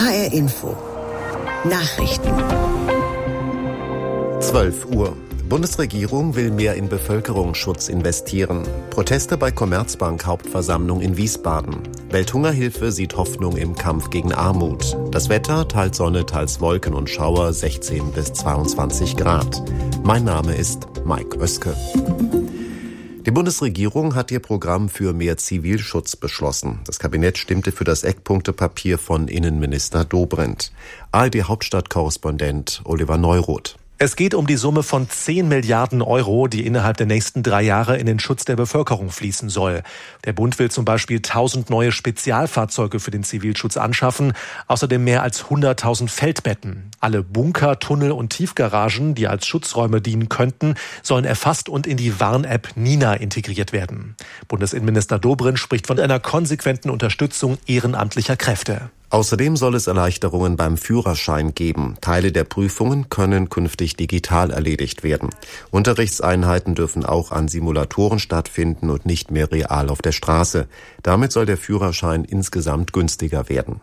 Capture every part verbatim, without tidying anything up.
H R Info Nachrichten. zwölf Uhr. Bundesregierung will mehr in Bevölkerungsschutz investieren. Proteste bei Commerzbank-Hauptversammlung in Wiesbaden. Welthungerhilfe sieht Hoffnung im Kampf gegen Armut. Das Wetter, teils Sonne, teils Wolken und Schauer, sechzehn bis zweiundzwanzig Grad. Mein Name ist Mike Oeske. Die Bundesregierung hat ihr Programm für mehr Zivilschutz beschlossen. Das Kabinett stimmte für das Eckpunktepapier von Innenminister Dobrindt. A R D-Hauptstadtkorrespondent Oliver Neuroth. Es geht um die Summe von zehn Milliarden Euro, die innerhalb der nächsten drei Jahre in den Schutz der Bevölkerung fließen soll. Der Bund will zum Beispiel tausend neue Spezialfahrzeuge für den Zivilschutz anschaffen, außerdem mehr als hunderttausend Feldbetten. Alle Bunker, Tunnel und Tiefgaragen, die als Schutzräume dienen könnten, sollen erfasst und in die Warn-App Nina integriert werden. Bundesinnenminister Dobrindt spricht von einer konsequenten Unterstützung ehrenamtlicher Kräfte. Außerdem soll es Erleichterungen beim Führerschein geben. Teile der Prüfungen können künftig digital erledigt werden. Unterrichtseinheiten dürfen auch an Simulatoren stattfinden und nicht mehr real auf der Straße. Damit soll der Führerschein insgesamt günstiger werden.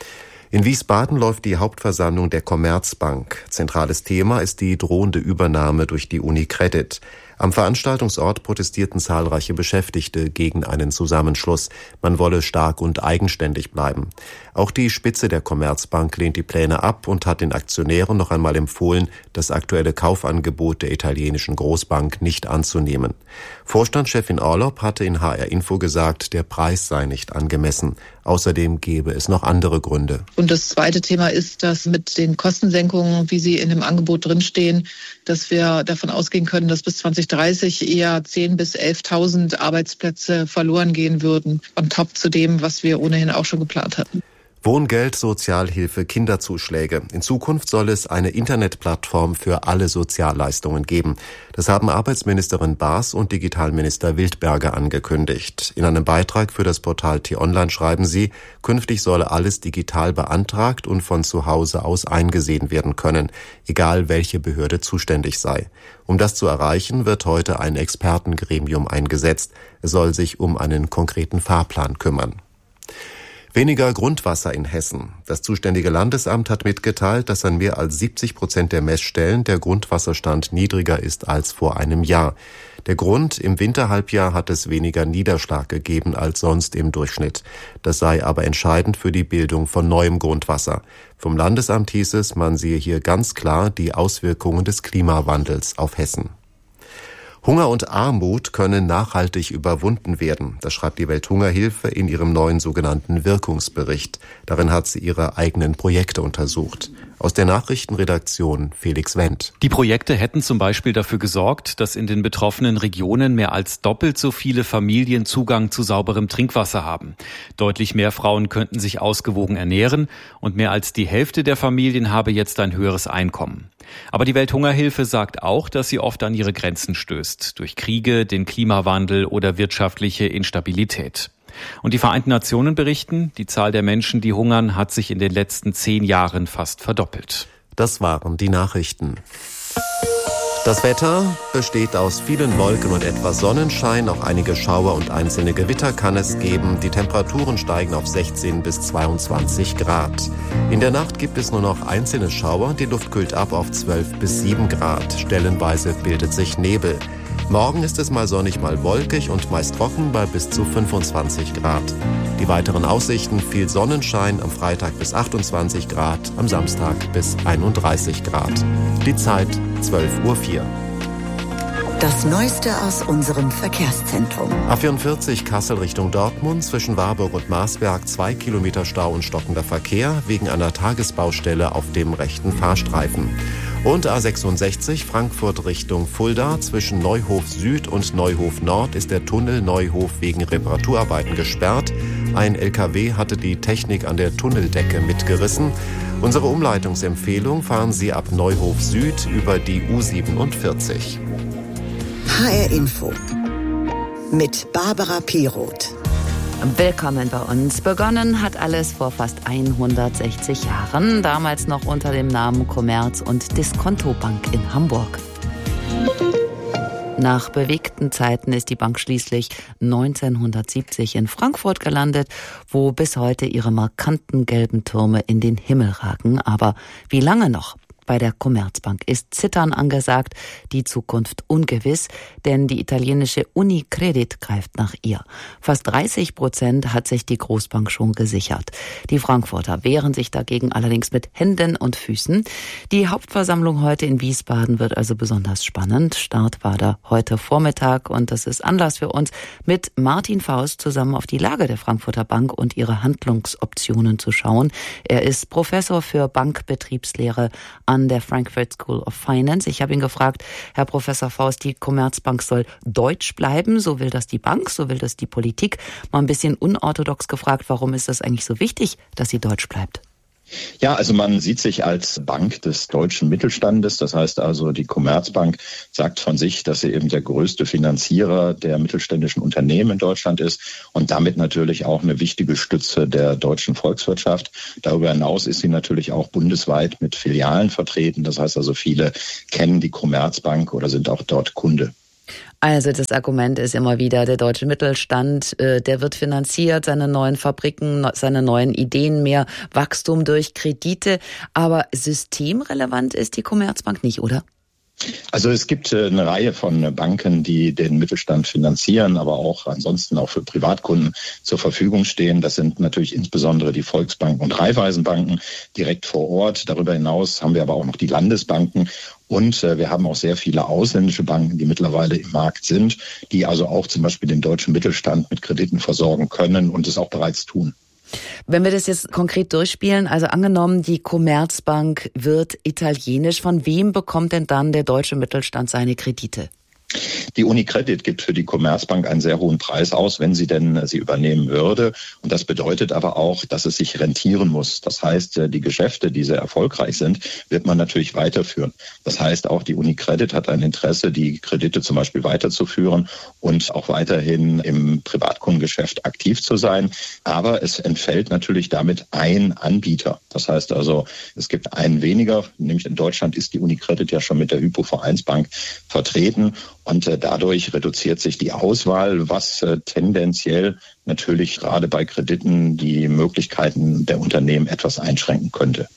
In Wiesbaden läuft die Hauptversammlung der Commerzbank. Zentrales Thema ist die drohende Übernahme durch die UniCredit. Am Veranstaltungsort protestierten zahlreiche Beschäftigte gegen einen Zusammenschluss. Man wolle stark und eigenständig bleiben. Auch die Spitze der Commerzbank lehnt die Pläne ab und hat den Aktionären noch einmal empfohlen, das aktuelle Kaufangebot der italienischen Großbank nicht anzunehmen. Vorstandschefin Orlopp hatte in H R Info gesagt, der Preis sei nicht angemessen. Außerdem gäbe es noch andere Gründe. Und das zweite Thema ist, dass mit den Kostensenkungen, wie sie in dem Angebot drinstehen, dass wir davon ausgehen können, dass bis zwanzig dreißig eher zehntausend bis elftausend Arbeitsplätze verloren gehen würden, on top zu dem, was wir ohnehin auch schon geplant hatten. Wohngeld, Sozialhilfe, Kinderzuschläge. In Zukunft soll es eine Internetplattform für alle Sozialleistungen geben. Das haben Arbeitsministerin Baas und Digitalminister Wildberger angekündigt. In einem Beitrag für das Portal T-Online schreiben sie, künftig solle alles digital beantragt und von zu Hause aus eingesehen werden können, egal welche Behörde zuständig sei. Um das zu erreichen, wird heute ein Expertengremium eingesetzt. Es soll sich um einen konkreten Fahrplan kümmern. Weniger Grundwasser in Hessen. Das zuständige Landesamt hat mitgeteilt, dass an mehr als siebzig Prozent der Messstellen der Grundwasserstand niedriger ist als vor einem Jahr. Der Grund, im Winterhalbjahr hat es weniger Niederschlag gegeben als sonst im Durchschnitt. Das sei aber entscheidend für die Bildung von neuem Grundwasser. Vom Landesamt hieß es, man sehe hier ganz klar die Auswirkungen des Klimawandels auf Hessen. Hunger und Armut können nachhaltig überwunden werden. Das schreibt die Welthungerhilfe in ihrem neuen sogenannten Wirkungsbericht. Darin hat sie ihre eigenen Projekte untersucht. Aus der Nachrichtenredaktion Felix Wendt. Die Projekte hätten zum Beispiel dafür gesorgt, dass in den betroffenen Regionen mehr als doppelt so viele Familien Zugang zu sauberem Trinkwasser haben. Deutlich mehr Frauen könnten sich ausgewogen ernähren und mehr als die Hälfte der Familien habe jetzt ein höheres Einkommen. Aber die Welthungerhilfe sagt auch, dass sie oft an ihre Grenzen stößt, durch Kriege, den Klimawandel oder wirtschaftliche Instabilität. Und die Vereinten Nationen berichten, die Zahl der Menschen, die hungern, hat sich in den letzten zehn Jahren fast verdoppelt. Das waren die Nachrichten. Das Wetter besteht aus vielen Wolken und etwas Sonnenschein. Auch einige Schauer und einzelne Gewitter kann es geben. Die Temperaturen steigen auf sechzehn bis zweiundzwanzig Grad. In der Nacht gibt es nur noch einzelne Schauer. Die Luft kühlt ab auf zwölf bis sieben Grad. Stellenweise bildet sich Nebel. Morgen ist es mal sonnig, mal wolkig und meist trocken bei bis zu fünfundzwanzig Grad. Die weiteren Aussichten: viel Sonnenschein, am Freitag bis achtundzwanzig Grad, am Samstag bis einunddreißig Grad. Die Zeit zwölf Uhr vier. Das Neueste aus unserem Verkehrszentrum. A vierundvierzig Kassel Richtung Dortmund, zwischen Warburg und Marsberg zwei Kilometer Stau und stockender Verkehr wegen einer Tagesbaustelle auf dem rechten Fahrstreifen. Und A sechsundsechzig Frankfurt Richtung Fulda, zwischen Neuhof Süd und Neuhof Nord ist der Tunnel Neuhof wegen Reparaturarbeiten gesperrt. Ein L K W hatte die Technik an der Tunneldecke mitgerissen. Unsere Umleitungsempfehlung: fahren Sie ab Neuhof Süd über die U siebenundvierzig. H R Info mit Barbara Piroth. Willkommen bei uns. Begonnen hat alles vor fast hundertsechzig Jahren, damals noch unter dem Namen Commerz- und Diskontobank in Hamburg. Nach bewegten Zeiten ist die Bank schließlich neunzehnhundertsiebzig in Frankfurt gelandet, wo bis heute ihre markanten gelben Türme in den Himmel ragen. Aber wie lange noch? Bei der Commerzbank ist Zittern angesagt, die Zukunft ungewiss, denn die italienische Unicredit greift nach ihr. Fast dreißig Prozent hat sich die Großbank schon gesichert. Die Frankfurter wehren sich dagegen allerdings mit Händen und Füßen. Die Hauptversammlung heute in Wiesbaden wird also besonders spannend. Start war da heute Vormittag und das ist Anlass für uns, mit Martin Faust zusammen auf die Lage der Frankfurter Bank und ihre Handlungsoptionen zu schauen. Er ist Professor für Bankbetriebslehre an der Frankfurt School of Finance. Ich habe ihn gefragt, Herr Professor Faust, die Commerzbank soll deutsch bleiben, so will das die Bank, so will das die Politik. Mal ein bisschen unorthodox gefragt, warum ist das eigentlich so wichtig, dass sie deutsch bleibt? Ja, also man sieht sich als Bank des deutschen Mittelstandes. Das heißt also, die Commerzbank sagt von sich, dass sie eben der größte Finanzierer der mittelständischen Unternehmen in Deutschland ist und damit natürlich auch eine wichtige Stütze der deutschen Volkswirtschaft. Darüber hinaus ist sie natürlich auch bundesweit mit Filialen vertreten. Das heißt also, viele kennen die Commerzbank oder sind auch dort Kunde. Also das Argument ist immer wieder, der deutsche Mittelstand, äh, der wird finanziert, seine neuen Fabriken, seine neuen Ideen, mehr Wachstum durch Kredite. Aber systemrelevant ist die Commerzbank nicht, oder? Also es gibt eine Reihe von Banken, die den Mittelstand finanzieren, aber auch ansonsten auch für Privatkunden zur Verfügung stehen. Das sind natürlich insbesondere die Volksbanken und Raiffeisenbanken direkt vor Ort. Darüber hinaus haben wir aber auch noch die Landesbanken. Und äh, wir haben auch sehr viele ausländische Banken, die mittlerweile im Markt sind, die also auch zum Beispiel den deutschen Mittelstand mit Krediten versorgen können und es auch bereits tun. Wenn wir das jetzt konkret durchspielen, also angenommen, die Commerzbank wird italienisch, von wem bekommt denn dann der deutsche Mittelstand seine Kredite? Die Unicredit gibt für die Commerzbank einen sehr hohen Preis aus, wenn sie denn sie übernehmen würde. Und das bedeutet aber auch, dass es sich rentieren muss. Das heißt, die Geschäfte, die sehr erfolgreich sind, wird man natürlich weiterführen. Das heißt, auch die Unicredit hat ein Interesse, die Kredite zum Beispiel weiterzuführen und auch weiterhin im Privatkundengeschäft aktiv zu sein. Aber es entfällt natürlich damit ein Anbieter. Das heißt also, es gibt einen weniger, nämlich in Deutschland ist die Unicredit ja schon mit der Hypo-Vereinsbank vertreten. Und äh, dadurch reduziert sich die Auswahl, was äh, tendenziell natürlich gerade bei Krediten die Möglichkeiten der Unternehmen etwas einschränken könnte.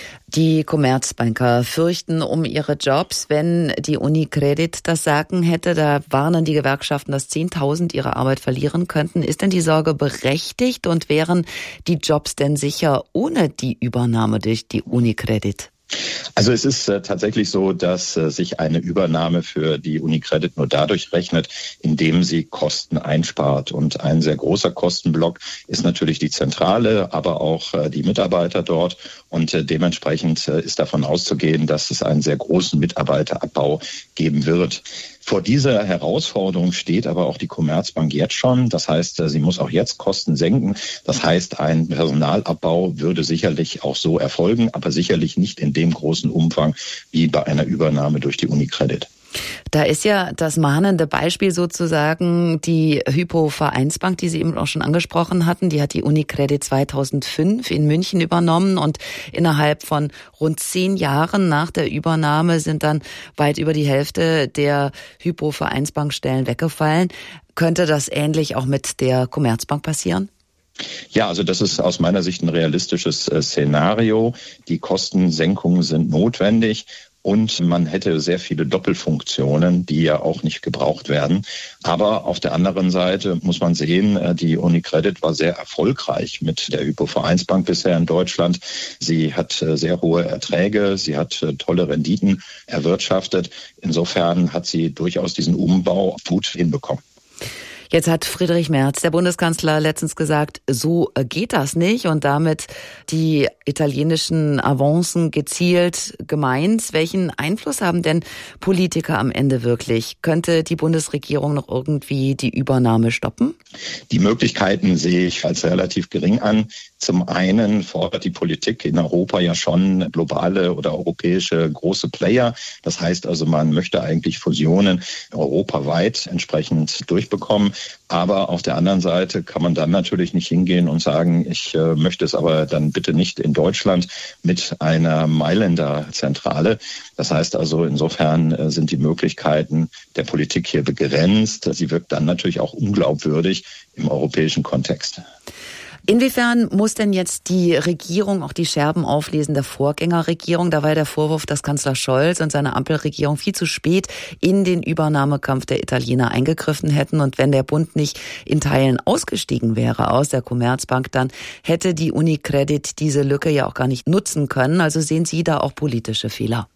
Die Commerzbanker fürchten um ihre Jobs, wenn die Unicredit das Sagen hätte. Da warnen die Gewerkschaften, dass zehntausend ihre Arbeit verlieren könnten. Ist denn die Sorge berechtigt und wären die Jobs denn sicher ohne die Übernahme durch die Unicredit? Also es ist äh, tatsächlich so, dass äh, sich eine Übernahme für die Unicredit nur dadurch rechnet, indem sie Kosten einspart. Und ein sehr großer Kostenblock ist natürlich die Zentrale, aber auch äh, die Mitarbeiter dort. Und äh, dementsprechend äh, ist davon auszugehen, dass es einen sehr großen Mitarbeiterabbau geben wird. Vor dieser Herausforderung steht aber auch die Commerzbank jetzt schon. Das heißt, sie muss auch jetzt Kosten senken. Das heißt, ein Personalabbau würde sicherlich auch so erfolgen, aber sicherlich nicht in dem großen Umfang wie bei einer Übernahme durch die Unicredit. Da ist ja das mahnende Beispiel sozusagen die Hypo-Vereinsbank, die Sie eben auch schon angesprochen hatten. Die hat die Unicredit zweitausendfünf in München übernommen und innerhalb von rund zehn Jahren nach der Übernahme sind dann weit über die Hälfte der Hypo-Vereinsbankstellen weggefallen. Könnte das ähnlich auch mit der Commerzbank passieren? Ja, also das ist aus meiner Sicht ein realistisches äh, Szenario. Die Kostensenkungen sind notwendig. Und man hätte sehr viele Doppelfunktionen, die ja auch nicht gebraucht werden. Aber auf der anderen Seite muss man sehen, die Unicredit war sehr erfolgreich mit der Hypo-Vereinsbank bisher in Deutschland. Sie hat sehr hohe Erträge, sie hat tolle Renditen erwirtschaftet. Insofern hat sie durchaus diesen Umbau gut hinbekommen. Jetzt hat Friedrich Merz, der Bundeskanzler, letztens gesagt, so geht das nicht und damit die italienischen Avancen gezielt gemeint. Welchen Einfluss haben denn Politiker am Ende wirklich? Könnte die Bundesregierung noch irgendwie die Übernahme stoppen? Die Möglichkeiten sehe ich als relativ gering an. Zum einen fordert die Politik in Europa ja schon globale oder europäische große Player. Das heißt also, man möchte eigentlich Fusionen europaweit entsprechend durchbekommen. Aber auf der anderen Seite kann man dann natürlich nicht hingehen und sagen, ich äh, möchte es aber dann bitte nicht in Deutschland mit einer Mailänder Zentrale. Das heißt also, insofern äh, sind die Möglichkeiten der Politik hier begrenzt. Sie wirkt dann natürlich auch unglaubwürdig im europäischen Kontext. Inwiefern muss denn jetzt die Regierung auch die Scherben auflesen der Vorgängerregierung? Da war ja der Vorwurf, dass Kanzler Scholz und seine Ampelregierung viel zu spät in den Übernahmekampf der Italiener eingegriffen hätten. Und wenn der Bund nicht in Teilen ausgestiegen wäre aus der Commerzbank, dann hätte die UniCredit diese Lücke ja auch gar nicht nutzen können. Also sehen Sie da auch politische Fehler?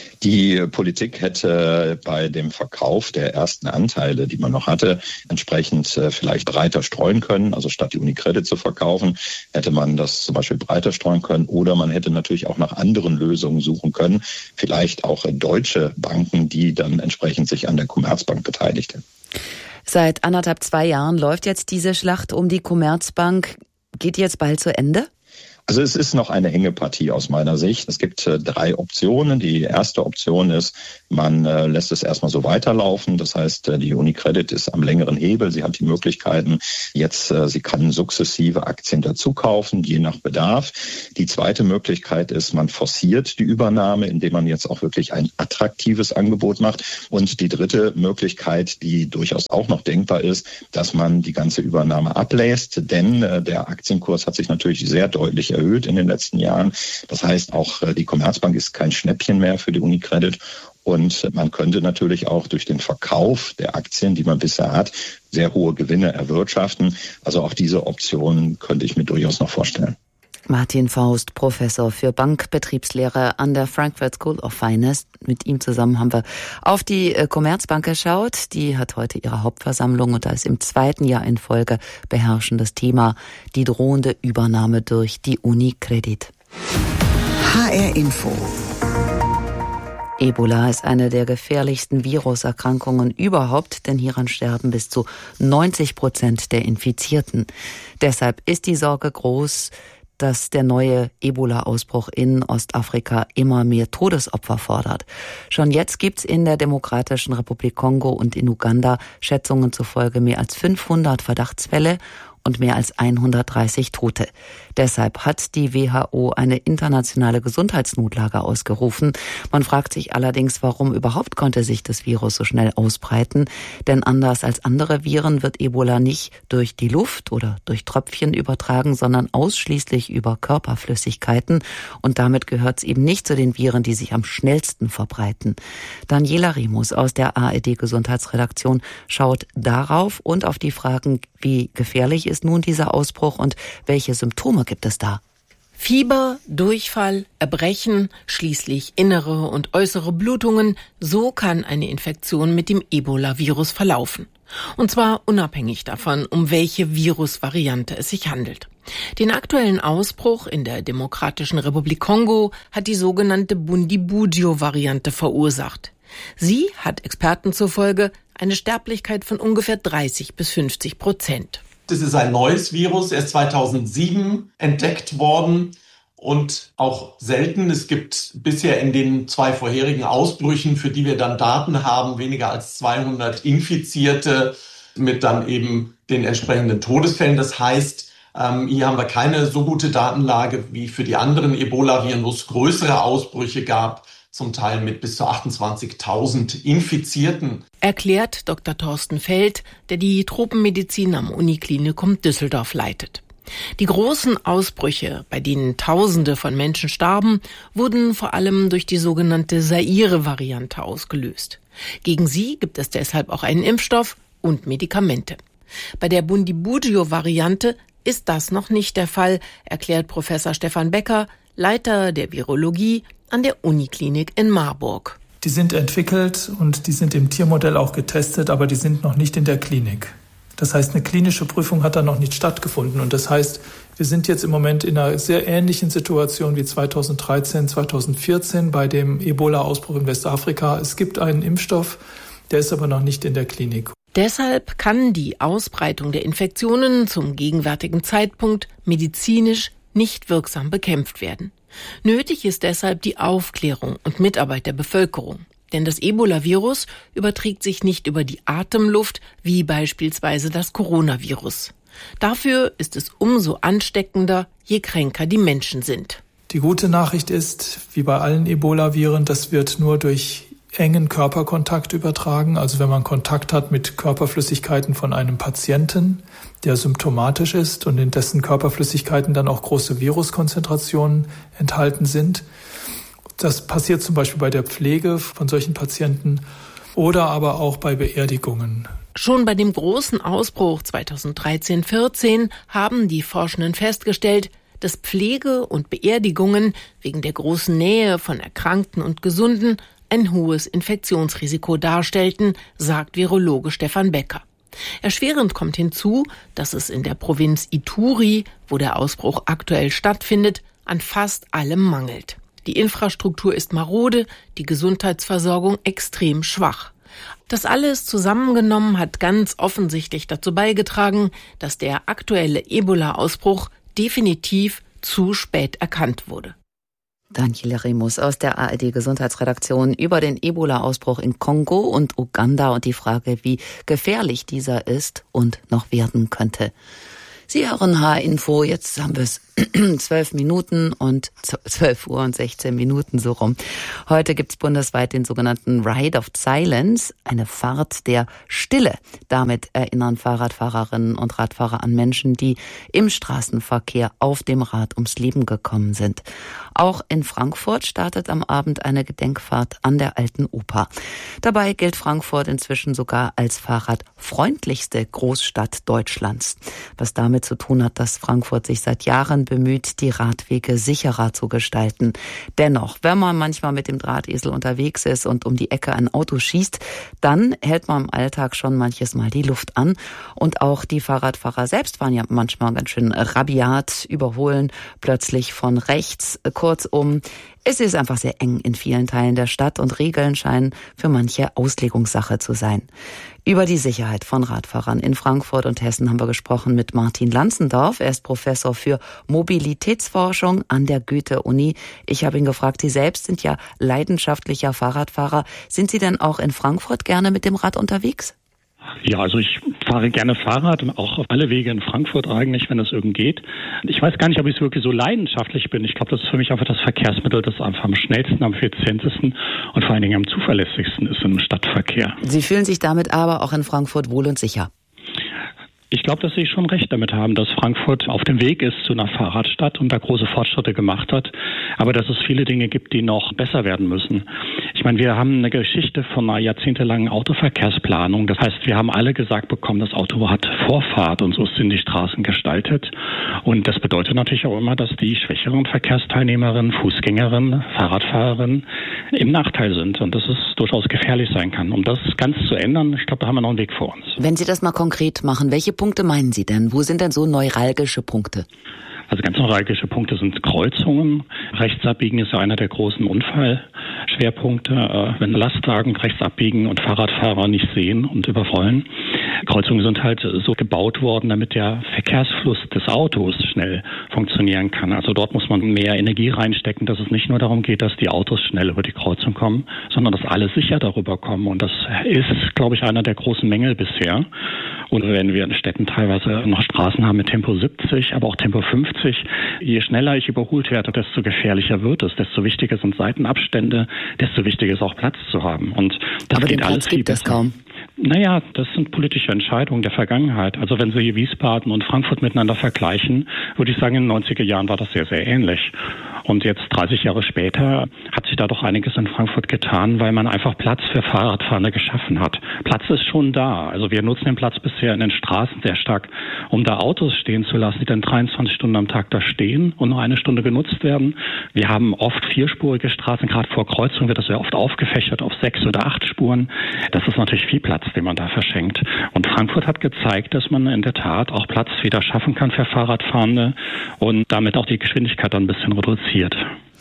Die Politik hätte bei dem Verkauf der ersten Anteile, die man noch hatte, entsprechend vielleicht breiter streuen können. Also statt die UniCredit zu verkaufen, hätte man das zum Beispiel breiter streuen können. Oder man hätte natürlich auch nach anderen Lösungen suchen können. Vielleicht auch deutsche Banken, die dann entsprechend sich an der Commerzbank beteiligten. Seit anderthalb, zwei Jahren läuft jetzt diese Schlacht um die Commerzbank. Geht die jetzt bald zu Ende? Also es ist noch eine enge Partie aus meiner Sicht. Es gibt äh, drei Optionen. Die erste Option ist, man äh, lässt es erstmal so weiterlaufen. Das heißt, äh, die UniCredit ist am längeren Hebel. Sie hat die Möglichkeiten, jetzt, äh, sie kann sukzessive Aktien dazukaufen, je nach Bedarf. Die zweite Möglichkeit ist, man forciert die Übernahme, indem man jetzt auch wirklich ein attraktives Angebot macht. Und die dritte Möglichkeit, die durchaus auch noch denkbar ist, dass man die ganze Übernahme ablässt. Denn äh, der Aktienkurs hat sich natürlich sehr deutlich erhöht in den letzten Jahren. Das heißt, auch die Commerzbank ist kein Schnäppchen mehr für die UniCredit. Und man könnte natürlich auch durch den Verkauf der Aktien, die man bisher hat, sehr hohe Gewinne erwirtschaften. Also auch diese Option könnte ich mir durchaus noch vorstellen. Martin Faust, Professor für Bankbetriebslehre an der Frankfurt School of Finance. Mit ihm zusammen haben wir auf die Commerzbank geschaut. Die hat heute ihre Hauptversammlung und da ist im zweiten Jahr in Folge beherrschendes Thema die drohende Übernahme durch die UniCredit. H R Info. Ebola ist eine der gefährlichsten Viruserkrankungen überhaupt, denn hieran sterben bis zu neunzig Prozent der Infizierten. Deshalb ist die Sorge groß, dass der neue Ebola-Ausbruch in Ostafrika immer mehr Todesopfer fordert. Schon jetzt gibt's in der Demokratischen Republik Kongo und in Uganda Schätzungen zufolge mehr als fünfhundert Verdachtsfälle und mehr als hundertdreißig Tote. Deshalb hat die W H O eine internationale Gesundheitsnotlage ausgerufen. Man fragt sich allerdings, warum überhaupt konnte sich das Virus so schnell ausbreiten? Denn anders als andere Viren wird Ebola nicht durch die Luft oder durch Tröpfchen übertragen, sondern ausschließlich über Körperflüssigkeiten. Und damit gehört es eben nicht zu den Viren, die sich am schnellsten verbreiten. Daniela Remus aus der A R D-Gesundheitsredaktion schaut darauf und auf die Fragen, wie gefährlich ist nun dieser Ausbruch und welche Symptome gibt es da? Fieber, Durchfall, Erbrechen, schließlich innere und äußere Blutungen, so kann eine Infektion mit dem Ebola-Virus verlaufen. Und zwar unabhängig davon, um welche Virusvariante es sich handelt. Den aktuellen Ausbruch in der Demokratischen Republik Kongo hat die sogenannte Bundibugyo-Variante verursacht. Sie hat Experten zufolge eine Sterblichkeit von ungefähr dreißig bis fünfzig Prozent. Das ist ein neues Virus, erst zweitausendsieben entdeckt worden und auch selten. Es gibt bisher in den zwei vorherigen Ausbrüchen, für die wir dann Daten haben, weniger als zweihundert Infizierte mit dann eben den entsprechenden Todesfällen. Das heißt, ähm, hier haben wir keine so gute Datenlage wie für die anderen Ebola-Viren, wo es größere Ausbrüche gab, zum Teil mit bis zu achtundzwanzigtausend Infizierten. Erklärt Doktor Thorsten Feld, der die Tropenmedizin am Uniklinikum Düsseldorf leitet. Die großen Ausbrüche, bei denen Tausende von Menschen starben, wurden vor allem durch die sogenannte Zaire-Variante ausgelöst. Gegen sie gibt es deshalb auch einen Impfstoff und Medikamente. Bei der Bundibugyo-Variante ist das noch nicht der Fall, erklärt Professor Stefan Becker, Leiter der Virologie an der Uniklinik in Marburg. Die sind entwickelt und die sind im Tiermodell auch getestet, aber die sind noch nicht in der Klinik. Das heißt, eine klinische Prüfung hat da noch nicht stattgefunden. Und das heißt, wir sind jetzt im Moment in einer sehr ähnlichen Situation wie zweitausenddreizehn, zweitausendvierzehn bei dem Ebola-Ausbruch in Westafrika. Es gibt einen Impfstoff, der ist aber noch nicht in der Klinik. Deshalb kann die Ausbreitung der Infektionen zum gegenwärtigen Zeitpunkt medizinisch nicht wirksam bekämpft werden. Nötig ist deshalb die Aufklärung und Mitarbeit der Bevölkerung. Denn das Ebola-Virus überträgt sich nicht über die Atemluft, wie beispielsweise das Coronavirus. Dafür ist es umso ansteckender, je kränker die Menschen sind. Die gute Nachricht ist, wie bei allen Ebola-Viren, das wird nur durch engen Körperkontakt übertragen. Also wenn man Kontakt hat mit Körperflüssigkeiten von einem Patienten, der symptomatisch ist und in dessen Körperflüssigkeiten dann auch große Viruskonzentrationen enthalten sind. Das passiert zum Beispiel bei der Pflege von solchen Patienten oder aber auch bei Beerdigungen. Schon bei dem großen Ausbruch zweitausenddreizehn vierzehn haben die Forschenden festgestellt, dass Pflege und Beerdigungen wegen der großen Nähe von Erkrankten und Gesunden ein hohes Infektionsrisiko darstellten, sagt Virologe Stefan Becker. Erschwerend kommt hinzu, dass es in der Provinz Ituri, wo der Ausbruch aktuell stattfindet, an fast allem mangelt. Die Infrastruktur ist marode, die Gesundheitsversorgung extrem schwach. Das alles zusammengenommen hat ganz offensichtlich dazu beigetragen, dass der aktuelle Ebola-Ausbruch definitiv zu spät erkannt wurde. Daniela Remus aus der A R D-Gesundheitsredaktion über den Ebola-Ausbruch in Kongo und Uganda und die Frage, wie gefährlich dieser ist und noch werden könnte. Sie hören H-Info, jetzt haben wir es zwölf Minuten und zwölf Uhr und sechzehn Minuten so rum. Heute gibt es bundesweit den sogenannten Ride of Silence, eine Fahrt der Stille. Damit erinnern Fahrradfahrerinnen und Radfahrer an Menschen, die im Straßenverkehr auf dem Rad ums Leben gekommen sind. Auch in Frankfurt startet am Abend eine Gedenkfahrt an der Alten Oper. Dabei gilt Frankfurt inzwischen sogar als fahrradfreundlichste Großstadt Deutschlands. Was damit zu tun hat, dass Frankfurt sich seit Jahren bemüht, die Radwege sicherer zu gestalten. Dennoch, wenn man manchmal mit dem Drahtesel unterwegs ist und um die Ecke ein Auto schießt, dann hält man im Alltag schon manches Mal die Luft an. Und auch die Fahrradfahrer selbst waren ja manchmal ganz schön rabiat, überholen plötzlich von rechts. Kurzum, es ist einfach sehr eng in vielen Teilen der Stadt und Regeln scheinen für manche Auslegungssache zu sein. Über die Sicherheit von Radfahrern in Frankfurt und Hessen haben wir gesprochen mit Martin Lanzendorf. Er ist Professor für Mobilitätsforschung an der Goethe-Uni. Ich habe ihn gefragt, Sie selbst sind ja leidenschaftlicher Fahrradfahrer. Sind Sie denn auch in Frankfurt gerne mit dem Rad unterwegs? Ja, also ich fahre gerne Fahrrad, auch auf alle Wege in Frankfurt eigentlich, wenn es irgend geht. Ich weiß gar nicht, ob ich wirklich so leidenschaftlich bin. Ich glaube, das ist für mich einfach das Verkehrsmittel, das einfach am schnellsten, am effizientesten und vor allen Dingen am zuverlässigsten ist im Stadtverkehr. Sie fühlen sich damit aber auch in Frankfurt wohl und sicher? Ich glaube, dass Sie schon recht damit haben, dass Frankfurt auf dem Weg ist zu einer Fahrradstadt und da große Fortschritte gemacht hat, aber dass es viele Dinge gibt, die noch besser werden müssen. Ich meine, wir haben eine Geschichte von einer jahrzehntelangen Autoverkehrsplanung. Das heißt, wir haben alle gesagt bekommen, das Auto hat Vorfahrt und so sind die Straßen gestaltet. Und das bedeutet natürlich auch immer, dass die schwächeren Verkehrsteilnehmerinnen, Fußgängerinnen, Fahrradfahrerinnen im Nachteil sind und dass es durchaus gefährlich sein kann. Um das ganz zu ändern, ich glaube, da haben wir noch einen Weg vor uns. Wenn Sie das mal konkret machen, welche Punkte meinen Sie denn? Wo sind denn so neuralgische Punkte? Also ganz neuralgische Punkte sind Kreuzungen. Rechts abbiegen ist ja einer der großen Unfallschwerpunkte. Wenn Lastwagen rechts abbiegen und Fahrradfahrer nicht sehen und überrollen. Kreuzungen sind halt so gebaut worden, damit der Verkehrsfluss des Autos schnell funktionieren kann. Also dort muss man mehr Energie reinstecken, dass es nicht nur darum geht, dass die Autos schnell über die Kreuzung kommen, sondern dass alle sicher darüber kommen. Und das ist, glaube ich, einer der großen Mängel bisher. Und wenn wir in Städten teilweise noch Straßen haben mit Tempo siebzig, aber auch Tempo fünfzig, je schneller ich überholt werde, desto gefährlicher wird es, desto wichtiger sind Seitenabstände, desto wichtiger ist auch Platz zu haben. Und das aber geht den alles Platz gibt es kaum. Naja, das sind politische Entscheidungen der Vergangenheit. Also wenn Sie Wiesbaden und Frankfurt miteinander vergleichen, würde ich sagen, in den neunziger Jahren war das sehr, sehr ähnlich. Und jetzt dreißig Jahre später hat sich da doch einiges in Frankfurt getan, weil man einfach Platz für Fahrradfahrende geschaffen hat. Platz ist schon da. Also wir nutzen den Platz bisher in den Straßen sehr stark, um da Autos stehen zu lassen, die dann dreiundzwanzig Stunden am Tag da stehen und nur eine Stunde genutzt werden. Wir haben oft vierspurige Straßen, gerade vor Kreuzungen wird das sehr oft aufgefächert auf sechs oder acht Spuren. Das ist natürlich viel Platz, den man da verschenkt. Und Frankfurt hat gezeigt, dass man in der Tat auch Platz wieder schaffen kann für Fahrradfahrende und damit auch die Geschwindigkeit dann ein bisschen reduziert.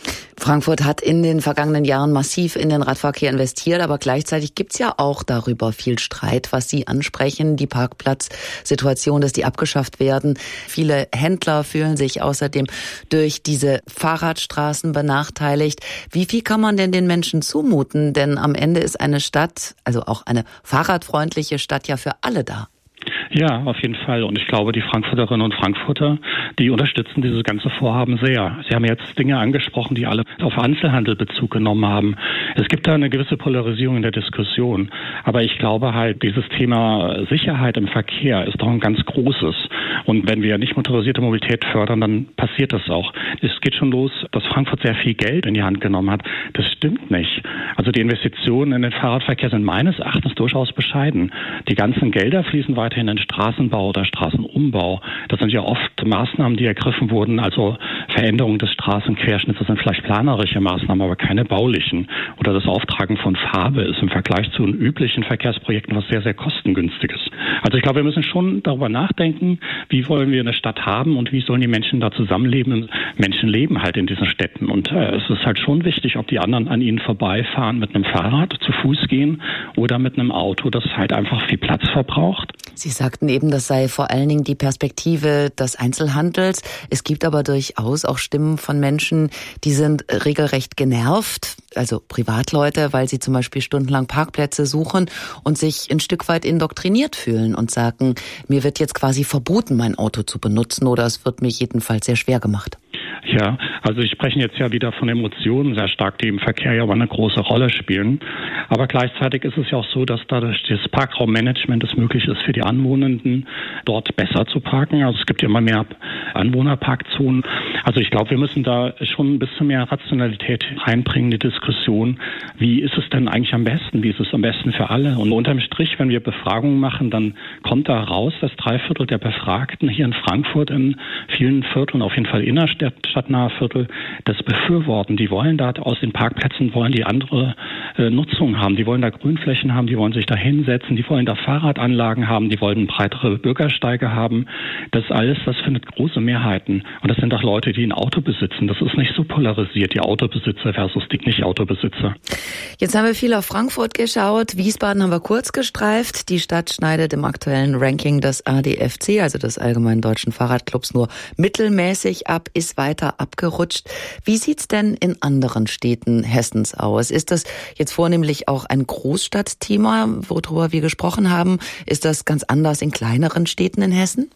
Frankfurt hat in den vergangenen Jahren massiv in den Radverkehr investiert, aber gleichzeitig gibt's ja auch darüber viel Streit, was Sie ansprechen, die Parkplatzsituation, dass die abgeschafft werden. Viele Händler fühlen sich außerdem durch diese Fahrradstraßen benachteiligt. Wie viel kann man denn den Menschen zumuten? Denn am Ende ist eine Stadt, also auch eine fahrradfreundliche Stadt, ja für alle da. Ja, auf jeden Fall. Und ich glaube, die Frankfurterinnen und Frankfurter, die unterstützen dieses ganze Vorhaben sehr. Sie haben jetzt Dinge angesprochen, die alle auf Einzelhandel Bezug genommen haben. Es gibt da eine gewisse Polarisierung in der Diskussion. Aber ich glaube halt, dieses Thema Sicherheit im Verkehr ist doch ein ganz großes. Und wenn wir nicht motorisierte Mobilität fördern, dann passiert das auch. Es geht schon los, dass Frankfurt sehr viel Geld in die Hand genommen hat. Das stimmt nicht. Also die Investitionen in den Fahrradverkehr sind meines Erachtens durchaus bescheiden. Die ganzen Gelder fließen weiterhin in Straßenbau oder Straßenumbau. Das sind ja oft Maßnahmen, die ergriffen wurden, also Veränderung des Straßenquerschnitts. Das sind vielleicht planerische Maßnahmen, aber keine baulichen. Oder das Auftragen von Farbe ist im Vergleich zu üblichen Verkehrsprojekten was sehr, sehr kostengünstiges. Also ich glaube, wir müssen schon darüber nachdenken, wie wollen wir eine Stadt haben und wie sollen die Menschen da zusammenleben. Menschen leben halt in diesen Städten und äh, es ist halt schon wichtig, ob die anderen an ihnen vorbeifahren mit einem Fahrrad, zu Fuß gehen oder mit einem Auto, das halt einfach viel Platz verbraucht. Sie sagten eben, das sei vor allen Dingen die Perspektive des Einzelhandels. Es gibt aber durchaus auch Stimmen von Menschen, die sind regelrecht genervt, also Privatleute, weil sie zum Beispiel stundenlang Parkplätze suchen und sich ein Stück weit indoktriniert fühlen und sagen, mir wird jetzt quasi verboten, mein Auto zu benutzen oder es wird mir jedenfalls sehr schwer gemacht. Ja, also Sie sprechen jetzt ja wieder von Emotionen sehr stark, die im Verkehr ja aber eine große Rolle spielen. Aber gleichzeitig ist es ja auch so, dass dadurch das Parkraummanagement es möglich ist, für die Anwohnenden dort besser zu parken. Also es gibt ja immer mehr Anwohnerparkzonen. Also ich glaube, wir müssen da schon ein bisschen mehr Rationalität reinbringen in die Diskussion. Wie ist es denn eigentlich am besten? Wie ist es am besten für alle? Und unterm Strich, wenn wir Befragungen machen, dann kommt da raus, dass drei Viertel der Befragten hier in Frankfurt in vielen Vierteln, auf jeden Fall Innerstadt, stadtnahe Viertel, das befürworten. Die wollen da aus den Parkplätzen, wollen die andere äh, Nutzung haben. Die wollen da Grünflächen haben, die wollen sich da hinsetzen, die wollen da Fahrradanlagen haben, die wollen breitere Bürgersteige haben. Das alles, das findet große Mehrheiten. Und das sind auch Leute, die ein Auto besitzen. Das ist nicht so polarisiert, die Autobesitzer versus die Nicht-Autobesitzer. Jetzt haben wir viel auf Frankfurt geschaut. Wiesbaden haben wir kurz gestreift. Die Stadt schneidet im aktuellen Ranking des A D F C, also des Allgemeinen Deutschen Fahrradclubs, nur mittelmäßig ab, ist weiter abgerutscht. Wie sieht's denn in anderen Städten Hessens aus? Ist das jetzt vornehmlich auch ein Großstadtthema, worüber wir gesprochen haben? Ist das ganz anders in kleineren Städten in Hessen?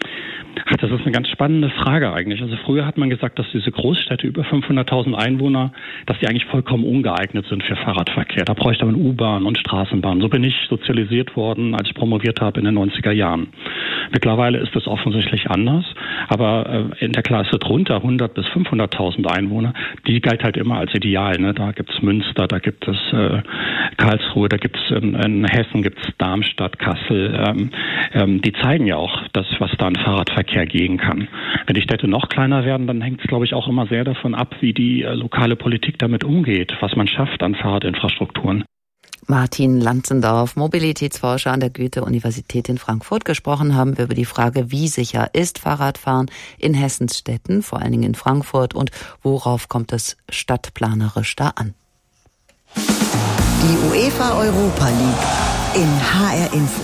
Ach, das ist eine ganz spannende Frage eigentlich. Also früher hat man gesagt, dass diese Großstädte über fünfhunderttausend Einwohner, dass die eigentlich vollkommen ungeeignet sind für Fahrradverkehr. Da bräuchte man U-Bahn und Straßenbahn. So bin ich sozialisiert worden, als ich promoviert habe in den neunziger Jahren. Mittlerweile ist es offensichtlich anders, aber in der Klasse drunter, hundert bis fünfhunderttausend Einwohner, die galt halt immer als Ideal. Ne? Da gibt es Münster, da gibt es äh, Karlsruhe, da gibt es in, in Hessen gibt es Darmstadt, Kassel. Ähm, ähm, die zeigen ja auch, dass was da an Fahrradverkehr gehen kann. Wenn die Städte noch kleiner werden, dann hängt es, glaube ich, auch immer sehr davon ab, wie die äh, lokale Politik damit umgeht, was man schafft an Fahrradinfrastrukturen. Martin Lanzendorf, Mobilitätsforscher an der Goethe-Universität in Frankfurt. Gesprochen haben wir über die Frage, wie sicher ist Fahrradfahren in Hessens Städten, vor allen Dingen in Frankfurt, und worauf kommt es stadtplanerisch da an? Die UEFA Europa League in H R Info.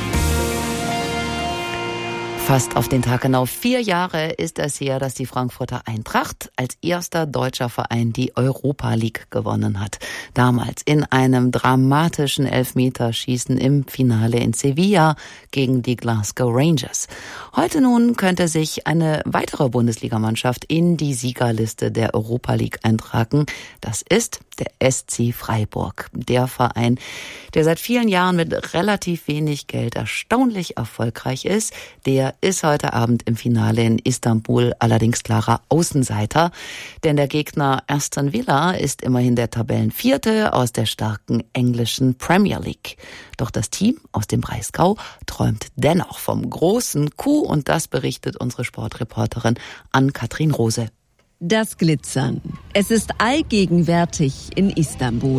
Fast auf den Tag genau vier Jahre ist es her, dass die Frankfurter Eintracht als erster deutscher Verein die Europa League gewonnen hat. Damals in einem dramatischen Elfmeterschießen im Finale in Sevilla gegen die Glasgow Rangers. Heute nun könnte sich eine weitere Bundesligamannschaft in die Siegerliste der Europa League eintragen. Das ist der S C Freiburg, der Verein, der seit vielen Jahren mit relativ wenig Geld erstaunlich erfolgreich ist. Der ist heute Abend im Finale in Istanbul allerdings klarer Außenseiter, denn der Gegner Aston Villa ist immerhin der Tabellenvierte aus der starken englischen Premier League. Doch das Team aus dem Breisgau träumt dennoch vom großen Coup, und das berichtet unsere Sportreporterin Ann-Kathrin Rose. Das Glitzern. Es ist allgegenwärtig in Istanbul.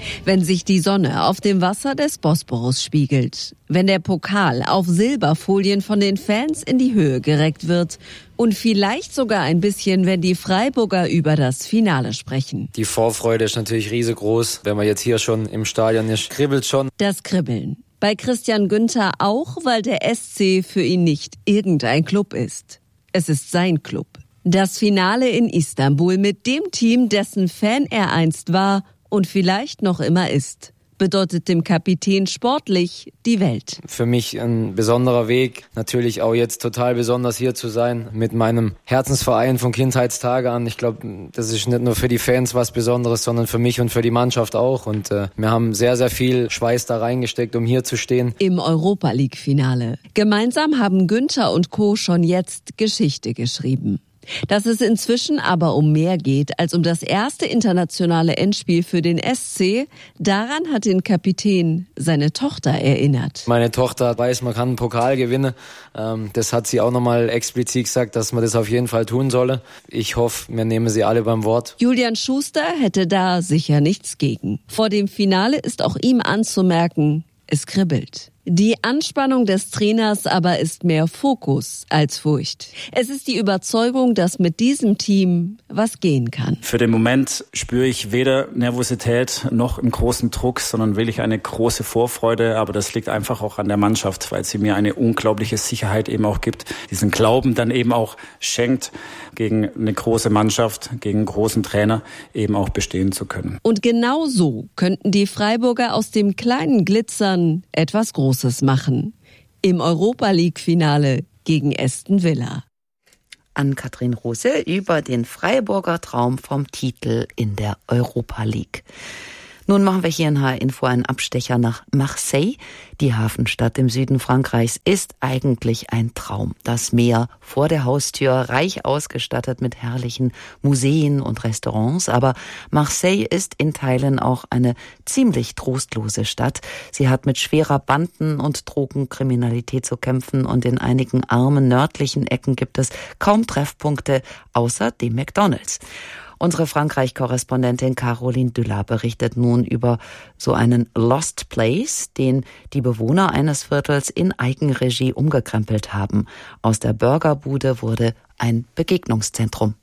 Wenn sich die Sonne auf dem Wasser des Bosporus spiegelt, wenn der Pokal auf Silberfolien von den Fans in die Höhe gereckt wird und vielleicht sogar ein bisschen, wenn die Freiburger über das Finale sprechen. Die Vorfreude ist natürlich riesengroß, wenn man jetzt hier schon im Stadion ist, kribbelt schon. Das Kribbeln. Bei Christian Günther auch, weil der S C für ihn nicht irgendein Club ist. Es ist sein Club. Das Finale in Istanbul mit dem Team, dessen Fan er einst war und vielleicht noch immer ist, bedeutet dem Kapitän sportlich die Welt. Für mich ein besonderer Weg, natürlich auch jetzt total besonders hier zu sein mit meinem Herzensverein von Kindheitstage an. Ich glaube, das ist nicht nur für die Fans was Besonderes, sondern für mich und für die Mannschaft auch. Und äh, wir haben sehr, sehr viel Schweiß da reingesteckt, um hier zu stehen. Im Europa-League-Finale. Gemeinsam haben Günther und Co. schon jetzt Geschichte geschrieben. Dass es inzwischen aber um mehr geht als um das erste internationale Endspiel für den S C, daran hat den Kapitän seine Tochter erinnert. Meine Tochter weiß, man kann einen Pokal gewinnen. Ähm, das hat sie auch nochmal explizit gesagt, dass man das auf jeden Fall tun solle. Ich hoffe, wir nehmen sie alle beim Wort. Julian Schuster hätte da sicher nichts gegen. Vor dem Finale ist auch ihm anzumerken, es kribbelt. Die Anspannung des Trainers aber ist mehr Fokus als Furcht. Es ist die Überzeugung, dass mit diesem Team was gehen kann. Für den Moment spüre ich weder Nervosität noch einen großen Druck, sondern wirklich eine große Vorfreude. Aber das liegt einfach auch an der Mannschaft, weil sie mir eine unglaubliche Sicherheit eben auch gibt. Diesen Glauben dann eben auch schenkt, gegen eine große Mannschaft, gegen einen großen Trainer eben auch bestehen zu können. Und genau so könnten die Freiburger aus dem kleinen Glitzern etwas Großes machen. Im Europa-League-Finale gegen Aston Villa. Ann-Kathrin Rose über den Freiburger Traum vom Titel in der Europa League. Nun machen wir hier in H R-Info einen Abstecher nach Marseille. Die Hafenstadt im Süden Frankreichs ist eigentlich ein Traum. Das Meer vor der Haustür, reich ausgestattet mit herrlichen Museen und Restaurants. Aber Marseille ist in Teilen auch eine ziemlich trostlose Stadt. Sie hat mit schwerer Banden- und Drogenkriminalität zu kämpfen und in einigen armen nördlichen Ecken gibt es kaum Treffpunkte außer dem McDonald's. Unsere Frankreich-Korrespondentin Caroline Düller berichtet nun über so einen Lost Place, den die Bewohner eines Viertels in Eigenregie umgekrempelt haben. Aus der Burgerbude wurde ein Begegnungszentrum.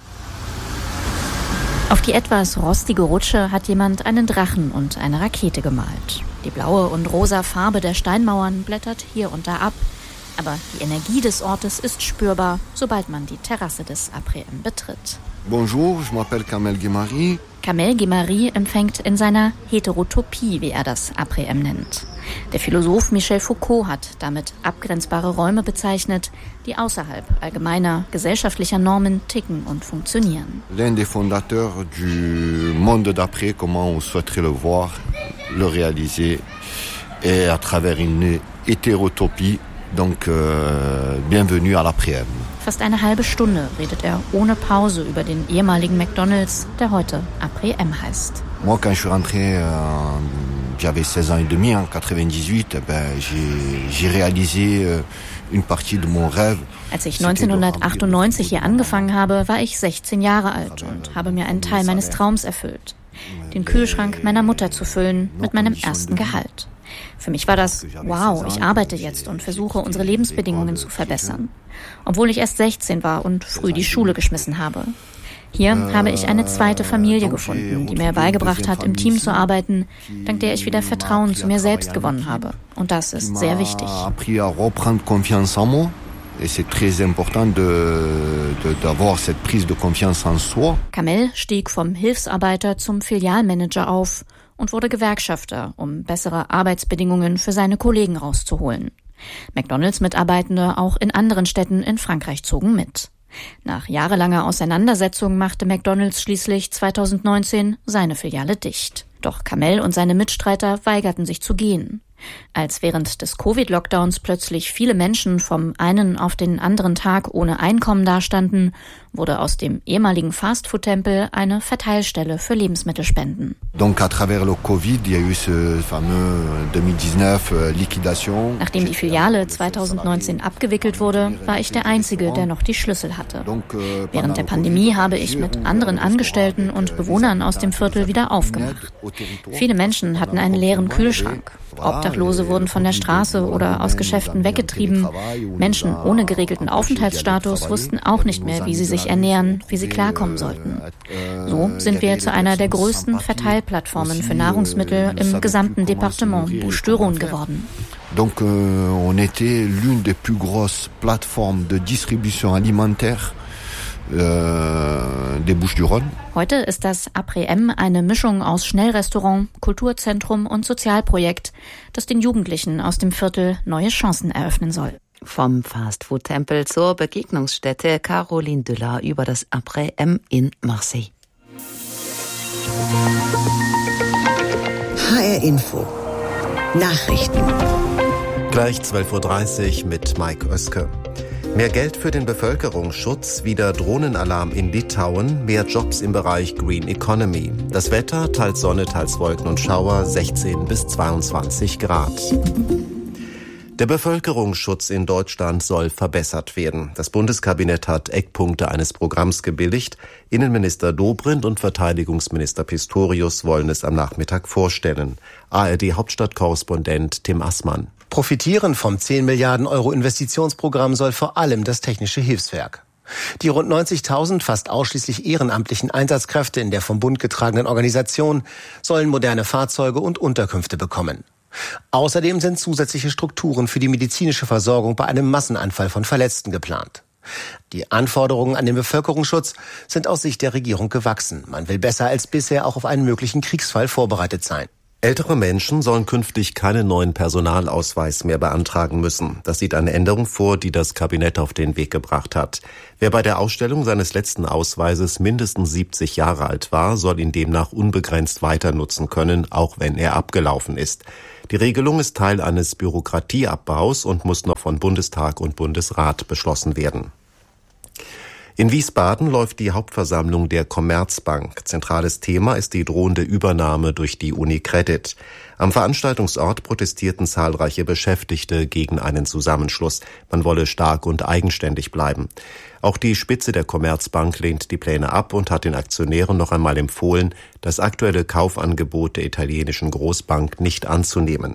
Auf die etwas rostige Rutsche hat jemand einen Drachen und eine Rakete gemalt. Die blaue und rosa Farbe der Steinmauern blättert hier und da ab. Aber die Energie des Ortes ist spürbar, sobald man die Terrasse des Après-Midi betritt. Bonjour, je m'appelle Kamel Guimari. Kamel Guimari empfängt in seiner Heterotopie, wie er das Après-Midi nennt. Der Philosoph Michel Foucault hat damit abgrenzbare Räume bezeichnet, die außerhalb allgemeiner gesellschaftlicher Normen ticken und funktionieren. L'un des fondateurs du monde d'après, comment on souhaiterait le voir, le réaliser, et à travers une hétérotopie. Donc, euh, bienvenue à l'Après-Midi. Fast eine halbe Stunde redet er ohne Pause über den ehemaligen McDonald's, der heute Après-Midi heißt. Moi, quand je suis rentré, euh, j'avais seize ans et demi, en quatre-vingt-dix-huit, ben, j'ai, j'ai réalisé euh, une partie de mon rêve. Als ich neunzehnhundertachtundneunzig hier angefangen habe, war ich sechzehn Jahre alt und habe mir einen Teil meines Traums erfüllt. Den Kühlschrank meiner Mutter zu füllen mit meinem ersten Gehalt. Für mich war das, wow, ich arbeite jetzt und versuche, unsere Lebensbedingungen zu verbessern. Obwohl ich erst sechzehn war und früh die Schule geschmissen habe. Hier habe ich eine zweite Familie gefunden, die mir beigebracht hat, im Team zu arbeiten, dank der ich wieder Vertrauen zu mir selbst gewonnen habe. Und das ist sehr wichtig. Et c'est très important de, de, d'avoir cette prise de confiance en soi. Kamel stieg vom Hilfsarbeiter zum Filialmanager auf und wurde Gewerkschafter, um bessere Arbeitsbedingungen für seine Kollegen rauszuholen. McDonald's-Mitarbeitende auch in anderen Städten in Frankreich zogen mit. Nach jahrelanger Auseinandersetzung machte McDonald's schließlich zweitausendneunzehn seine Filiale dicht. Doch Kamel und seine Mitstreiter weigerten sich zu gehen. Als während des Covid-Lockdowns plötzlich viele Menschen vom einen auf den anderen Tag ohne Einkommen dastanden wurde aus dem ehemaligen Fastfood-Tempel eine Verteilstelle für Lebensmittelspenden. Donc à travers le Covid, il y a eu ce fameux zwanzig neunzehn Liquidation. Nachdem die Filiale zweitausendneunzehn abgewickelt wurde, war ich der Einzige, der noch die Schlüssel hatte. Während der Pandemie habe ich mit anderen Angestellten und Bewohnern aus dem Viertel wieder aufgemacht. Viele Menschen hatten einen leeren Kühlschrank. Obdachlose wurden von der Straße oder aus Geschäften weggetrieben. Menschen ohne geregelten Aufenthaltsstatus wussten auch nicht mehr, wie sie sich ernähren, wie sie klarkommen sollten. So sind wir zu einer der größten Verteilplattformen für Nahrungsmittel im gesamten Departement Bouches-du-Rhône geworden. Donc euh, on était l'une des plus grosses plateformes de distribution alimentaire des Bouches-du-Rhône. Heute ist das Après-M eine Mischung aus Schnellrestaurant, Kulturzentrum und Sozialprojekt, das den Jugendlichen aus dem Viertel neue Chancen eröffnen soll. Vom Fastfood-Tempel zur Begegnungsstätte Caroline Düller über das Après-M in Marseille. H R Info. Nachrichten. Gleich zwölf Uhr dreißig mit Mike Oeske. Mehr Geld für den Bevölkerungsschutz, wieder Drohnenalarm in Litauen, mehr Jobs im Bereich Green Economy. Das Wetter, teils Sonne, teils Wolken und Schauer, sechzehn bis zweiundzwanzig Grad. Der Bevölkerungsschutz in Deutschland soll verbessert werden. Das Bundeskabinett hat Eckpunkte eines Programms gebilligt. Innenminister Dobrindt und Verteidigungsminister Pistorius wollen es am Nachmittag vorstellen. A R D-Hauptstadtkorrespondent Tim Assmann. Profitieren vom zehn Milliarden Euro Investitionsprogramm soll vor allem das Technische Hilfswerk. Die rund neunzigtausend fast ausschließlich ehrenamtlichen Einsatzkräfte in der vom Bund getragenen Organisation sollen moderne Fahrzeuge und Unterkünfte bekommen. Außerdem sind zusätzliche Strukturen für die medizinische Versorgung bei einem Massenanfall von Verletzten geplant. Die Anforderungen an den Bevölkerungsschutz sind aus Sicht der Regierung gewachsen. Man will besser als bisher auch auf einen möglichen Kriegsfall vorbereitet sein. Ältere Menschen sollen künftig keinen neuen Personalausweis mehr beantragen müssen. Das sieht eine Änderung vor, die das Kabinett auf den Weg gebracht hat. Wer bei der Ausstellung seines letzten Ausweises mindestens siebzig Jahre alt war, soll ihn demnach unbegrenzt weiter nutzen können, auch wenn er abgelaufen ist. Die Regelung ist Teil eines Bürokratieabbaus und muss noch von Bundestag und Bundesrat beschlossen werden. In Wiesbaden läuft die Hauptversammlung der Commerzbank. Zentrales Thema ist die drohende Übernahme durch die UniCredit. Am Veranstaltungsort protestierten zahlreiche Beschäftigte gegen einen Zusammenschluss. Man wolle stark und eigenständig bleiben. Auch die Spitze der Commerzbank lehnt die Pläne ab und hat den Aktionären noch einmal empfohlen, das aktuelle Kaufangebot der italienischen Großbank nicht anzunehmen.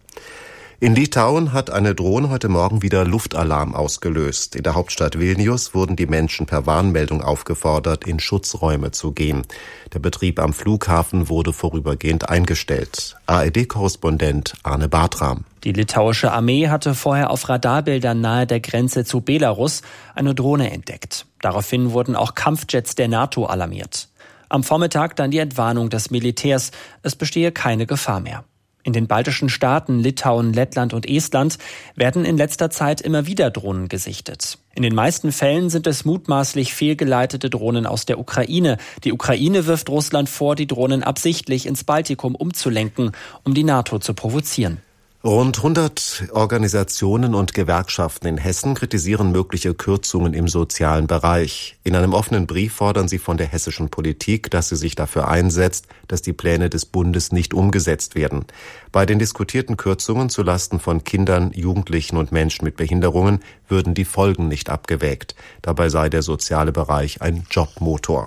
In Litauen hat eine Drohne heute Morgen wieder Luftalarm ausgelöst. In der Hauptstadt Vilnius wurden die Menschen per Warnmeldung aufgefordert, in Schutzräume zu gehen. Der Betrieb am Flughafen wurde vorübergehend eingestellt. A R D-Korrespondent Arne Bartram. Die litauische Armee hatte vorher auf Radarbildern nahe der Grenze zu Belarus eine Drohne entdeckt. Daraufhin wurden auch Kampfjets der NATO alarmiert. Am Vormittag dann die Entwarnung des Militärs, es bestehe keine Gefahr mehr. In den baltischen Staaten Litauen, Lettland und Estland werden in letzter Zeit immer wieder Drohnen gesichtet. In den meisten Fällen sind es mutmaßlich fehlgeleitete Drohnen aus der Ukraine. Die Ukraine wirft Russland vor, die Drohnen absichtlich ins Baltikum umzulenken, um die NATO zu provozieren. Rund hundert Organisationen und Gewerkschaften in Hessen kritisieren mögliche Kürzungen im sozialen Bereich. In einem offenen Brief fordern sie von der hessischen Politik, dass sie sich dafür einsetzt, dass die Pläne des Bundes nicht umgesetzt werden. Bei den diskutierten Kürzungen zulasten von Kindern, Jugendlichen und Menschen mit Behinderungen würden die Folgen nicht abgewägt. Dabei sei der soziale Bereich ein Jobmotor.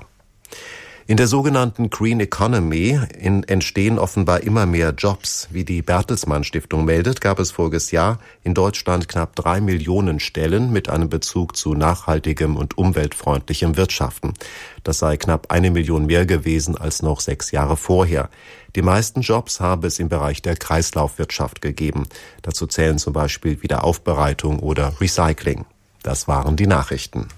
In der sogenannten Green Economy in, entstehen offenbar immer mehr Jobs. Wie die Bertelsmann Stiftung meldet, gab es voriges Jahr in Deutschland knapp drei Millionen Stellen mit einem Bezug zu nachhaltigem und umweltfreundlichem Wirtschaften. Das sei knapp eine Million mehr gewesen als noch sechs Jahre vorher. Die meisten Jobs habe es im Bereich der Kreislaufwirtschaft gegeben. Dazu zählen zum Beispiel Wiederaufbereitung oder Recycling. Das waren die Nachrichten.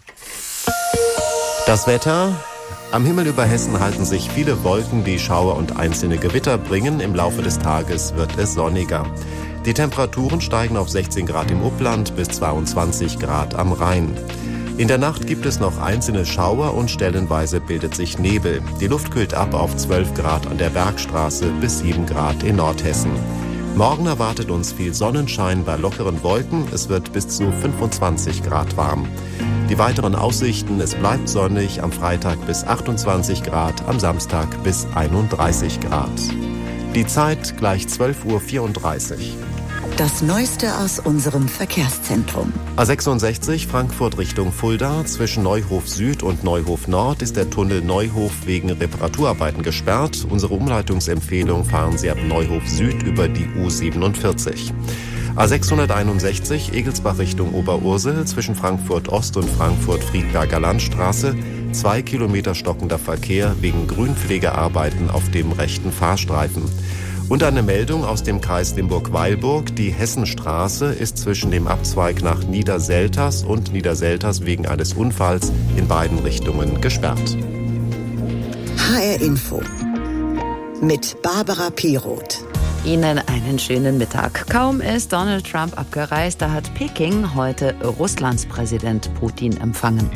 Das Wetter. Am Himmel über Hessen halten sich viele Wolken, die Schauer und einzelne Gewitter bringen. Im Laufe des Tages wird es sonniger. Die Temperaturen steigen auf sechzehn Grad im Upland bis zweiundzwanzig Grad am Rhein. In der Nacht gibt es noch einzelne Schauer und stellenweise bildet sich Nebel. Die Luft kühlt ab auf zwölf Grad an der Bergstraße bis sieben Grad in Nordhessen. Morgen erwartet uns viel Sonnenschein bei lockeren Wolken. Es wird bis zu fünfundzwanzig Grad warm. Die weiteren Aussichten: Es bleibt sonnig, am Freitag bis achtundzwanzig Grad, am Samstag bis einunddreißig Grad. Die Zeit gleich zwölf Uhr vierunddreißig. Das Neueste aus unserem Verkehrszentrum. A sechsundsechzig Frankfurt Richtung Fulda. Zwischen Neuhof Süd und Neuhof Nord ist der Tunnel Neuhof wegen Reparaturarbeiten gesperrt. Unsere Umleitungsempfehlung: fahren Sie ab Neuhof Süd über die U siebenundvierzig. A sechshunderteinundsechzig Egelsbach Richtung Oberursel. Zwischen Frankfurt Ost und Frankfurt Friedberger Landstraße. Zwei Kilometer stockender Verkehr wegen Grünpflegearbeiten auf dem rechten Fahrstreifen. Und eine Meldung aus dem Kreis Limburg-Weilburg. Die Hessenstraße ist zwischen dem Abzweig nach Niederselters und Niederselters wegen eines Unfalls in beiden Richtungen gesperrt. H R Info mit Barbara Piroth. Ihnen einen schönen Mittag. Kaum ist Donald Trump abgereist, da hat Peking heute Russlands Präsident Putin empfangen.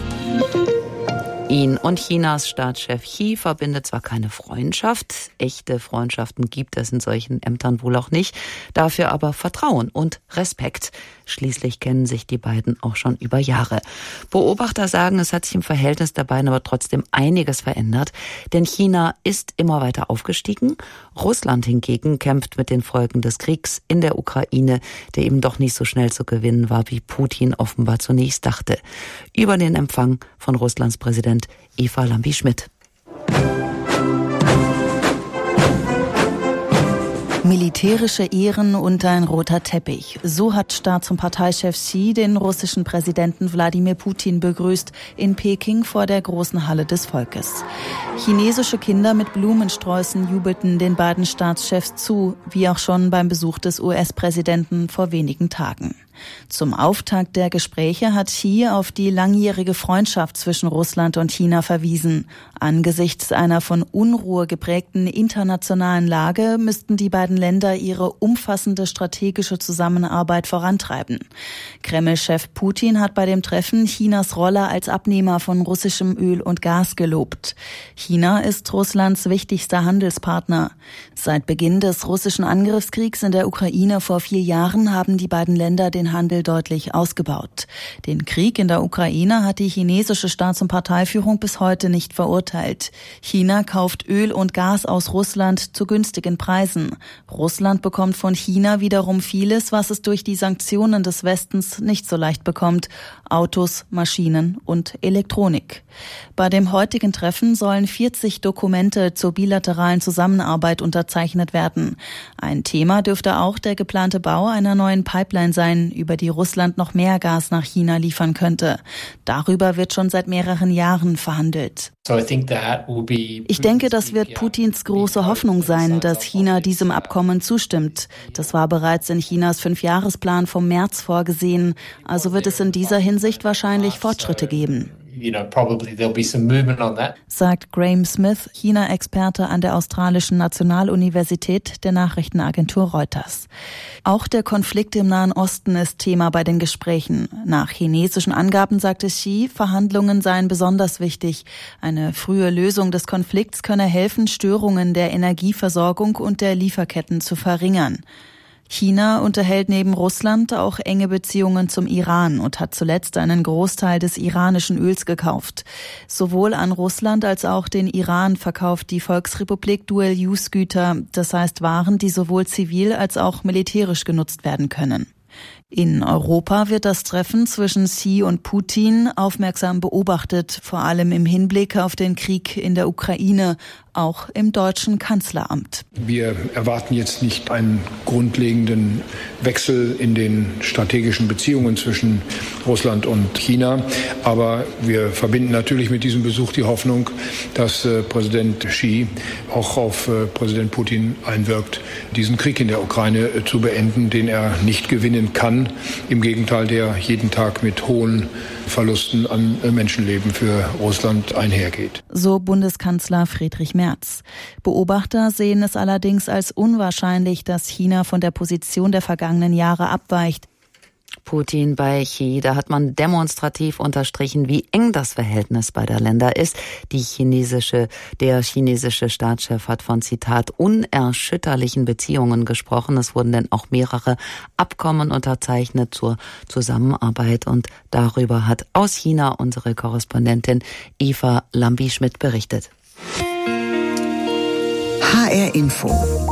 Ihn und Chinas Staatschef Xi verbindet zwar keine Freundschaft, echte Freundschaften gibt es in solchen Ämtern wohl auch nicht, dafür aber Vertrauen und Respekt. Schließlich kennen sich die beiden auch schon über Jahre. Beobachter sagen, es hat sich im Verhältnis der beiden aber trotzdem einiges verändert, denn China ist immer weiter aufgestiegen. Russland hingegen kämpft mit den Folgen des Kriegs in der Ukraine, der eben doch nicht so schnell zu gewinnen war, wie Putin offenbar zunächst dachte. Über den Empfang von Russlands Präsident Eva Lambi-Schmidt. Militärische Ehren und ein roter Teppich. So hat Staats- und Parteichef Xi den russischen Präsidenten Wladimir Putin begrüßt in Peking vor der großen Halle des Volkes. Chinesische Kinder mit Blumensträußen jubelten den beiden Staatschefs zu, wie auch schon beim Besuch des U S-Präsidenten vor wenigen Tagen. Zum Auftakt der Gespräche hat Xi auf die langjährige Freundschaft zwischen Russland und China verwiesen. Angesichts einer von Unruhe geprägten internationalen Lage müssten die beiden Länder ihre umfassende strategische Zusammenarbeit vorantreiben. Kreml-Chef Putin hat bei dem Treffen Chinas Rolle als Abnehmer von russischem Öl und Gas gelobt. China ist Russlands wichtigster Handelspartner. Seit Beginn des russischen Angriffskriegs in der Ukraine vor vier Jahren haben die beiden Länder den Handel deutlich ausgebaut. Den Krieg in der Ukraine hat die chinesische Staats- und Parteiführung bis heute nicht verurteilt. China kauft Öl und Gas aus Russland zu günstigen Preisen. Russland bekommt von China wiederum vieles, was es durch die Sanktionen des Westens nicht so leicht bekommt: Autos, Maschinen und Elektronik. Bei dem heutigen Treffen sollen vierzig Dokumente zur bilateralen Zusammenarbeit unterzeichnet werden. Ein Thema dürfte auch der geplante Bau einer neuen Pipeline sein, über die Russland noch mehr Gas nach China liefern könnte. Darüber wird schon seit mehreren Jahren verhandelt. Ich denke, das wird Putins große Hoffnung sein, dass China diesem Abkommen zustimmt. Das war bereits in Chinas Fünfjahresplan vom März vorgesehen. Also wird es in dieser Hinsicht wahrscheinlich Fortschritte geben. You know, probably there'll be some movement on that. Sagt Graham Smith, China-Experte an der australischen Nationaluniversität der Nachrichtenagentur Reuters. Auch der Konflikt im Nahen Osten ist Thema bei den Gesprächen. Nach chinesischen Angaben sagte Xi, Verhandlungen seien besonders wichtig. Eine frühe Lösung des Konflikts könne helfen, Störungen der Energieversorgung und der Lieferketten zu verringern. China unterhält neben Russland auch enge Beziehungen zum Iran und hat zuletzt einen Großteil des iranischen Öls gekauft. Sowohl an Russland als auch den Iran verkauft die Volksrepublik Dual-Use-Güter, das heißt Waren, die sowohl zivil als auch militärisch genutzt werden können. In Europa wird das Treffen zwischen Xi und Putin aufmerksam beobachtet, vor allem im Hinblick auf den Krieg in der Ukraine, auch im deutschen Kanzleramt. Wir erwarten jetzt nicht einen grundlegenden Wechsel in den strategischen Beziehungen zwischen Russland und China, aber wir verbinden natürlich mit diesem Besuch die Hoffnung, dass äh, Präsident Xi auch auf äh, Präsident Putin einwirkt, diesen Krieg in der Ukraine äh, zu beenden, den er nicht gewinnen kann. Im Gegenteil, der jeden Tag mit hohen Verlusten an Menschenleben für Russland einhergeht. So Bundeskanzler Friedrich Merz. Beobachter sehen es allerdings als unwahrscheinlich, dass China von der Position der vergangenen Jahre abweicht. Putin bei Xi. Da hat man demonstrativ unterstrichen, wie eng das Verhältnis beider Länder ist. Die chinesische, der chinesische Staatschef hat von, Zitat, unerschütterlichen Beziehungen gesprochen. Es wurden dann auch mehrere Abkommen unterzeichnet zur Zusammenarbeit. Und darüber hat aus China unsere Korrespondentin Eva Lambi-Schmidt berichtet. H R Info.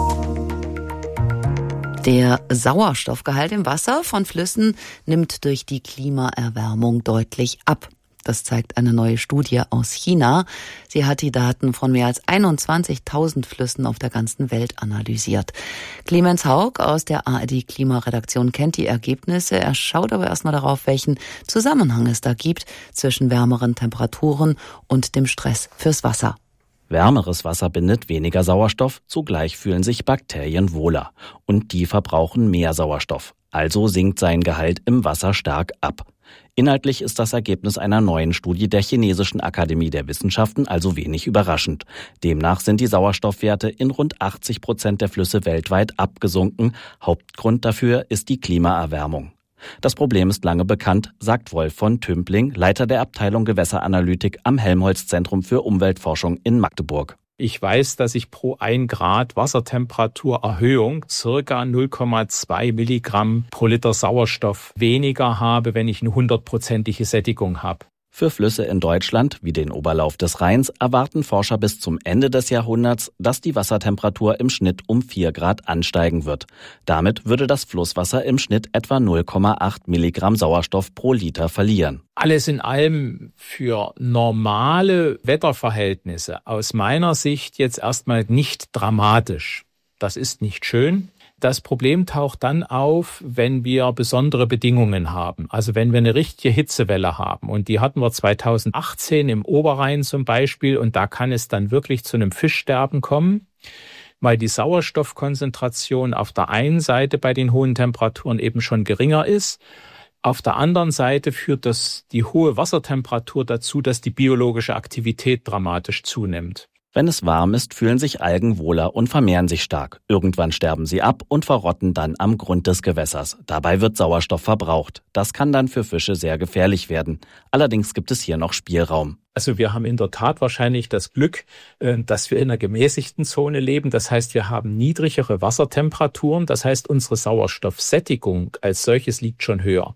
Der Sauerstoffgehalt im Wasser von Flüssen nimmt durch die Klimaerwärmung deutlich ab. Das zeigt eine neue Studie aus China. Sie hat die Daten von mehr als einundzwanzigtausend Flüssen auf der ganzen Welt analysiert. Clemens Haug aus der A R D-Klimaredaktion kennt die Ergebnisse. Er schaut aber erstmal darauf, welchen Zusammenhang es da gibt zwischen wärmeren Temperaturen und dem Stress fürs Wasser. Wärmeres Wasser bindet weniger Sauerstoff, zugleich fühlen sich Bakterien wohler. Und die verbrauchen mehr Sauerstoff. Also sinkt sein Gehalt im Wasser stark ab. Inhaltlich ist das Ergebnis einer neuen Studie der Chinesischen Akademie der Wissenschaften also wenig überraschend. Demnach sind die Sauerstoffwerte in rund achtzig Prozent der Flüsse weltweit abgesunken. Hauptgrund dafür ist die Klimaerwärmung. Das Problem ist lange bekannt, sagt Wolf von Tümpling, Leiter der Abteilung Gewässeranalytik am Helmholtz-Zentrum für Umweltforschung in Magdeburg. Ich weiß, dass ich pro ein Grad Wassertemperaturerhöhung circa null Komma zwei Milligramm pro Liter Sauerstoff weniger habe, wenn ich eine hundertprozentige Sättigung habe. Für Flüsse in Deutschland, wie den Oberlauf des Rheins, erwarten Forscher bis zum Ende des Jahrhunderts, dass die Wassertemperatur im Schnitt um vier Grad ansteigen wird. Damit würde das Flusswasser im Schnitt etwa null Komma acht Milligramm Sauerstoff pro Liter verlieren. Alles in allem für normale Wetterverhältnisse aus meiner Sicht jetzt erstmal nicht dramatisch. Das ist nicht schön. Das Problem taucht dann auf, wenn wir besondere Bedingungen haben. Also wenn wir eine richtige Hitzewelle haben. Und die hatten wir zweitausendachtzehn im Oberrhein zum Beispiel. Und da kann es dann wirklich zu einem Fischsterben kommen, weil die Sauerstoffkonzentration auf der einen Seite bei den hohen Temperaturen eben schon geringer ist. Auf der anderen Seite führt das die hohe Wassertemperatur dazu, dass die biologische Aktivität dramatisch zunimmt. Wenn es warm ist, fühlen sich Algen wohler und vermehren sich stark. Irgendwann sterben sie ab und verrotten dann am Grund des Gewässers. Dabei wird Sauerstoff verbraucht. Das kann dann für Fische sehr gefährlich werden. Allerdings gibt es hier noch Spielraum. Also wir haben in der Tat wahrscheinlich das Glück, dass wir in einer gemäßigten Zone leben. Das heißt, wir haben niedrigere Wassertemperaturen. Das heißt, unsere Sauerstoffsättigung als solches liegt schon höher.